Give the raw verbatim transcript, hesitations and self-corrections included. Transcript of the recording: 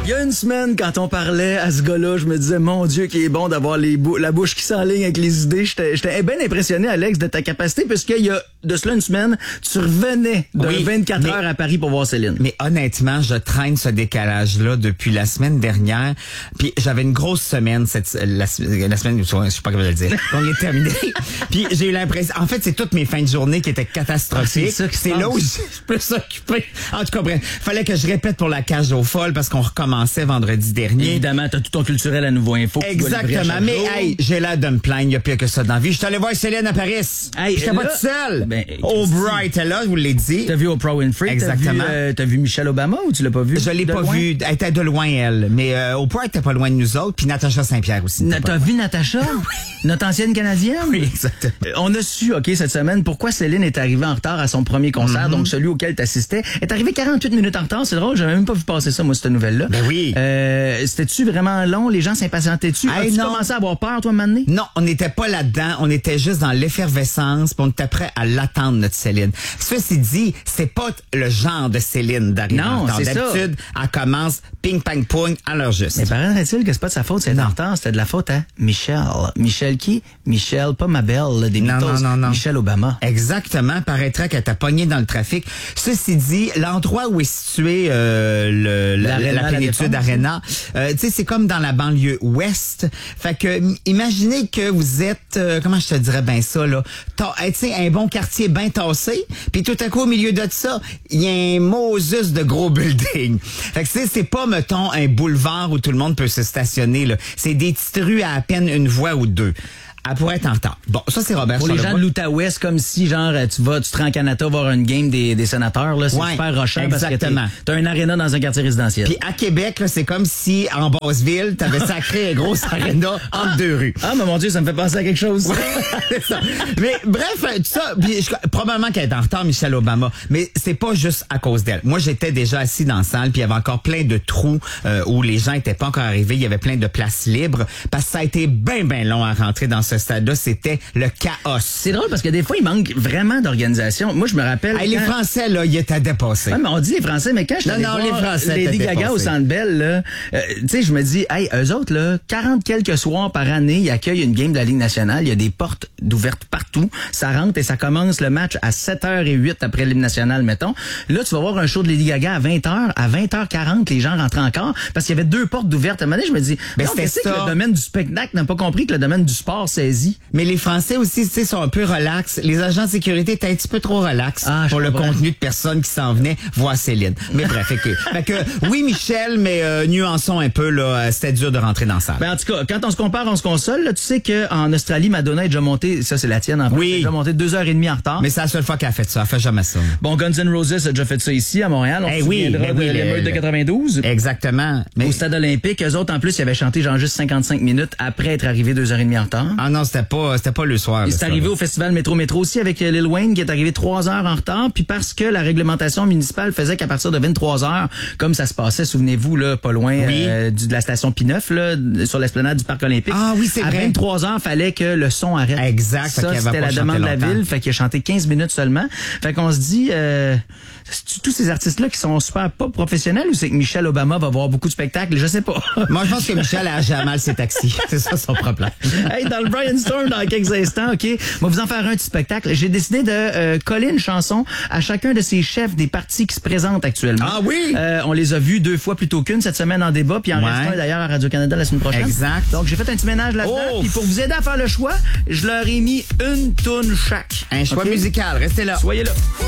Il y a une semaine, quand on parlait à ce gars-là, je me disais, mon Dieu, qu'il est bon d'avoir les bou- la bouche qui s'enligne avec les idées. J'étais, j'étais bien impressionné, Alex, de ta capacité, puisqu'il y a de cela une semaine, tu revenais d'un Oui, vingt-quatre mais- heures à Paris pour voir Céline. Mais honnêtement, je traîne ce décalage-là depuis la semaine dernière. Puis j'avais une grosse semaine cette la, la semaine, je sais pas comment le dire. On est terminé. Puis j'ai eu l'impression, en fait, c'est toutes mes fins de journée qui étaient catastrophiques. Ah, c'est ça qui se c'est là passe. où je peux s'occuper. En tout cas, bref, fallait que je répète pour la cage aux folles parce qu'on recommençait vendredi dernier. Évidemment, t'as tout ton culturel à Nouveau Info. que tu dois livrer à Exactement. chaque Mais jour. hey, j'ai l'air de me plaindre, il y a pire que ça dans la vie. Je suis allé voir Céline à Paris. Hey, J'étais pas là- tout seul. Ben, Au Bright, là, je vous l'ai dit. T'as vu Oprah Winfrey? Exactement. T'as vu, euh, t'as vu Michelle Obama ou tu l'as pas vu? Je l'ai de pas loin? vue. Elle était de loin, elle. Mais euh, Oprah était pas loin de nous autres. Puis Natacha Saint-Pierre aussi. Na- n'était pas T'as loin. vu Natacha? Notre ancienne Canadienne? Oui, exactement. Euh, On a su, OK, cette semaine, pourquoi Céline est arrivée en retard à son premier concert, donc celui auquel t'assistais. Elle est arrivée quarante-huit minutes en retard. C'est drôle, j'avais même pas vu passer ça, moi, cette nouvelle-là. Ben oui. Euh, C'était-tu vraiment long? Les gens s'impatientaient-tu? Hey, As-tu non. commencé à avoir peur, toi, maintenant? Non, on n'était pas là-dedans. On était juste dans l'effervescence. Puis on était prêt à l'attendre, notre Céline. Ceci dit, c'est pas le genre de Céline d'arriver Non, en retard. c'est ça. D'habitude, elle commence ping, pang, poing à l'heure juste. Mais paraît-il que c'est pas de sa faute, c'est en retard, c'était de la faute à Michelle. Michelle qui? Michelle, pas ma belle, là, des Non, Beatles. non, non, non. Michelle Obama. Exactement, paraîtrait qu'elle t'a pogné dans le trafic. Ceci dit, l'endroit où est situé euh, le, la, L'Arena, la la plénitude Défense. Arena, euh, tu sais, c'est comme dans la banlieue ouest. Fait que m- imaginez que vous êtes, euh, comment je te dirais bien ça là, ta- tu sais, un bon quartier bien tassé, puis tout à coup au milieu de ça, il y a un Moses de gros buildings. Fait que c'est c'est pas mettons un boulevard où tout le monde peut se stationner là. C'est des petites rues à à peine une voie ou deux. Elle pourrait être en retard. Bon, ça c'est Robert Pour les gens Charlebois. de l'Outaouais, c'est comme si, genre, tu vas, tu te rends en Canada voir une game des, des sénateurs, là. C'est Ouais, super rochant parce que t'es- exactement. t'as un aréna dans un quartier résidentiel. Puis à Québec, là, c'est comme si en Basseville, t'avais sacré un gros aréna entre deux rues. Ah, mais mon Dieu, ça me fait penser à quelque chose. C'est ça. Mais bref, tout ça, puis je- probablement qu'elle est en retard, Michelle Obama, mais c'est pas juste à cause d'elle. Moi, j'étais déjà assis dans la salle, puis il y avait encore plein de trous euh, où les gens étaient pas encore arrivés. Il y avait plein de places libres, parce que ça a été bien, bien long à rentrer dans ce stade-là. C'était le chaos. C'est drôle parce que des fois, il manque vraiment d'organisation. Moi, je me rappelle. Hey, les quand- Français, là, ils étaient dépassés. Ouais, mais on dit les Français, mais quand je suis Non, allé non, voir les Français Lady étaient Gaga au dépassés. Centre Bell, là, euh, tu sais, je me dis, hey, eux autres, là, quarante quelques soirs par année, ils accueillent une game de la Ligue nationale. Il y a des portes d'ouvertes partout. Ça rentre et ça commence le match à sept heures zéro huit après l'hymne national, mettons. Là, tu vas voir un show de Lady Gaga à vingt heures. À vingt heures quarante, les gens rentrent encore parce qu'il y avait deux portes d'ouvertes. À un moment donné, je me dis, Ben, non, c'était qu'est-ce que ça. le domaine du spectacle n'a pas compris que le domaine du sport saisit? Mais les Français aussi, tu sais, sont un peu relax. Les agents de sécurité étaient un petit peu trop relax Ah, je pour le comprends. contenu de personnes qui s'en venaient voir Céline. Mais bref, fait que, fait que oui, Michel, mais euh, nuançons un peu, là, euh, c'était dur de rentrer dans la salle. Ben, en tout cas, quand on se compare, on se console. Là, tu sais qu'en Australie, Madonna est déjà montée, ça c'est la tienne en plus, Oui. elle est déjà montée deux heures et demie en retard. Mais c'est la seule fois qu'elle a fait ça. Elle fait jamais ça. Bon, Guns N' Roses a déjà fait ça ici, à Montréal. On Eh se oui, souviendra ben oui, de le- l'émeute de le- quatre-vingt-douze. Exactement. Mais, Au stade olympique, eux autres, en plus, ils avaient chanté genre juste cinquante-cinq minutes après être arrivés deux heures et demie en retard. ah non, c'était pas, c'était pas le soir. Et là, c'est ça, arrivé là. au festival Métro Métro aussi avec euh, Lil Wayne qui est arrivé trois heures en retard. Puis parce que la réglementation municipale faisait qu'à partir de vingt-trois heures, comme ça se passait, souvenez-vous, là, pas loin Oui. euh, du, de la station P neuf, là, sur l'esplanade du Parc olympique. Ah oui, c'est à vrai. vingt-trois heures, fallait que le son arrête. Exact, fait Ça, qu'il avait c'était pas la chanté demande de la longtemps. ville. Fait qu'il a chanté quinze minutes seulement. Fait qu'on se dit, euh, c'est-tu tous ces artistes-là qui sont super pas professionnels ou c'est que Michelle Obama va voir beaucoup de spectacles? Je sais pas. Moi, je pense que Michel a jamais mal ses taxis. C'est ça son problème. Hey, dans le Brian Storm, dans quelques instants, OK? On va vous en faire un petit spectacle. J'ai décidé de euh, coller une chanson à chacun de ces chefs des partis qui se présentent actuellement. Ah oui? Euh, on les a vus deux fois plutôt qu'une cette semaine en débat, puis il en Ouais. reste un d'ailleurs à Radio-Canada la semaine prochaine. Exact. Donc, j'ai fait un petit ménage là-dedans. Oh! Puis pour vous aider à faire le choix, je leur ai mis une toune chaque. Un choix OK? musical. Restez là. Soyez là.